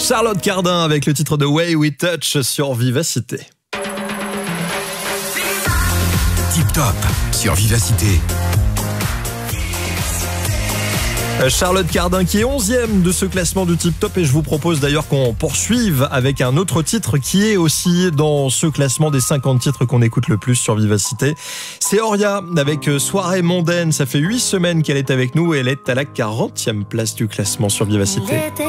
Charlotte Cardin avec le titre de Way We Touch sur Vivacité. Tip Top sur Vivacité. Charlotte Cardin qui est 11e de ce classement du Tip Top, et je vous propose d'ailleurs qu'on poursuive avec un autre titre qui est aussi dans ce classement des 50 titres qu'on écoute le plus sur Vivacité. C'est Oria avec Soirée mondaine. Ça fait 8 semaines qu'elle est avec nous et elle est à la 40e place du classement sur Vivacité.